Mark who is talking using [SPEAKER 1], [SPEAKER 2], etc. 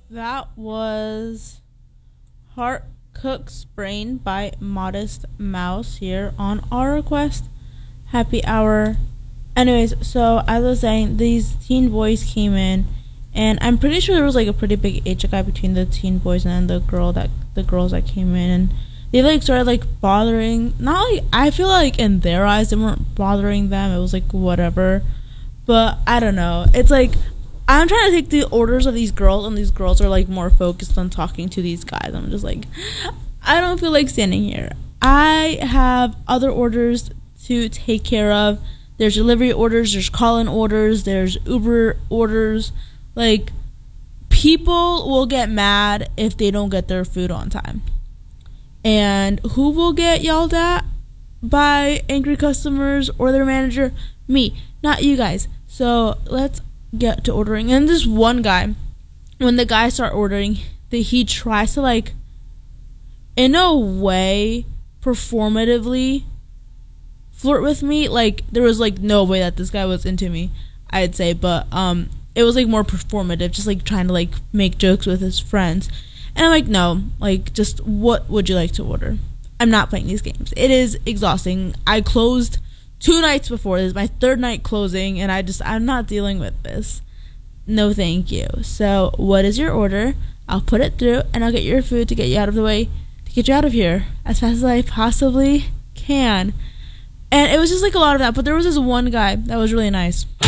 [SPEAKER 1] That was Heart Cook's Brain by Modest Mouse here on our request. Happy hour. Anyways, so as I was saying, these teen boys came in, and I'm pretty sure there was like a pretty big age gap between the teen boys and then the girls that came in, and they like started like bothering. Not like, I feel like in their eyes they weren't bothering them. It was like whatever, but I don't know. It's like I'm trying to take the orders of these girls, and these girls are like more focused on talking to these guys. I'm just like, I don't feel like standing here. I have other orders to take care of. There's delivery orders, there's call-in orders, there's Uber orders. Like, people will get mad if they don't get their food on time. And who will get yelled at by angry customers or their manager? Me, not you guys. So let's get to ordering. And this one guy, when the guys start ordering, he tries to, like, in a way, performatively flirt with me. Like, there was like no way that this guy was into me, I'd say, but it was like more performative, just like trying to like make jokes with his friends. And I'm like, no, like, just what would you like to order? I'm not playing these games. It is exhausting. I closed 2 nights before. This is my 3rd night closing, and I'm not dealing with this. No thank you. So what is your order? I'll put it through, and I'll get your food to get you out of the way, to get you out of here as fast as I possibly can. And it was just like a lot of that, but there was this one guy that was really nice.